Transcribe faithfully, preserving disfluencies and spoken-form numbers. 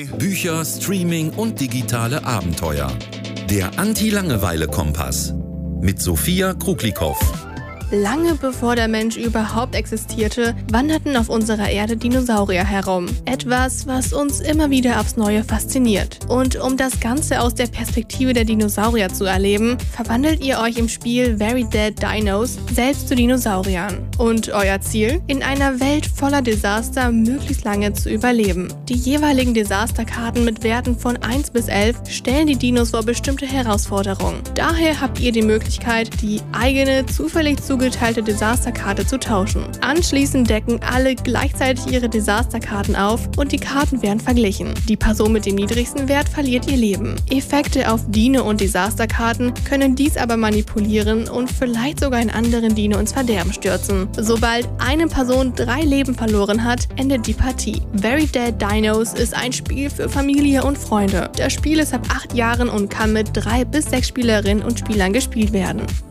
Bücher, Streaming und digitale Abenteuer. Der Anti-Langeweile-Kompass mit Sophia Kruglikow. Lange bevor der Mensch überhaupt existierte, wanderten auf unserer Erde Dinosaurier herum. Etwas, was uns immer wieder aufs Neue fasziniert. Und um das Ganze aus der Perspektive der Dinosaurier zu erleben, verwandelt ihr euch im Spiel Very Dead Dinos selbst zu Dinosauriern. Und euer Ziel? In einer Welt voller Desaster möglichst lange zu überleben. Die jeweiligen Desasterkarten mit Werten von eins bis elf stellen die Dinos vor bestimmte Herausforderungen. Daher habt ihr die Möglichkeit, die eigene zufällig zugeteilte Desasterkarte zu tauschen. Anschließend decken alle gleichzeitig ihre Desasterkarten auf und die Karten werden verglichen. Die Person mit dem niedrigsten Wert verliert ihr Leben. Effekte auf Dino- und Desasterkarten können dies aber manipulieren und vielleicht sogar einen anderen Dino ins Verderben stürzen. Sobald eine Person drei Leben verloren hat, endet die Partie. Very Dead Dinos ist ein Spiel für Familie und Freunde. Das Spiel ist ab acht Jahren und kann mit drei bis sechs Spielerinnen und Spielern gespielt werden.